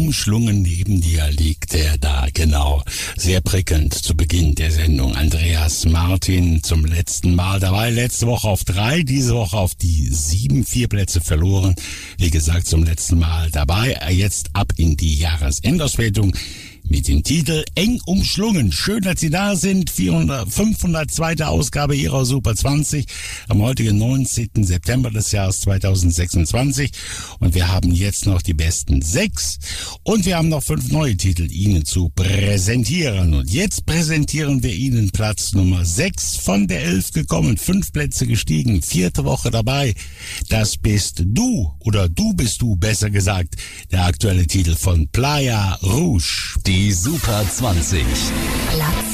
umschlungen neben dir liegt er da, genau. Sehr prickelnd zu Beginn der Sendung. Andreas Martin zum letzten Mal dabei. Letzte Woche auf 3, diese Woche auf die 7, 4 Plätze verloren. Wie gesagt, zum letzten Mal dabei. Jetzt ab in die Jahresendauswertung mit dem Titel Eng umschlungen. Schön, dass Sie da sind. 502. Ausgabe Ihrer Super 20 am heutigen 19. September des Jahres 2026. Und wir haben jetzt noch die besten 6 und wir haben noch 5 neue Titel Ihnen zu präsentieren. Und jetzt präsentieren wir Ihnen Platz Nummer 6 von der 11 gekommen, 5 Plätze gestiegen, 4. Woche dabei. Das bist du, oder du bist du, besser gesagt, der aktuelle Titel von Playa Rouge. Die Super 20. Platz